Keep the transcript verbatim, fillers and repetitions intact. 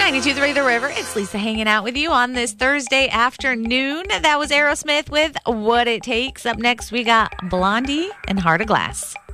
ninety-two point three The River. It's Lisa hanging out with you on this Thursday afternoon. That was Aerosmith with What It Takes. Up next, we got Blondie and Heart of Glass.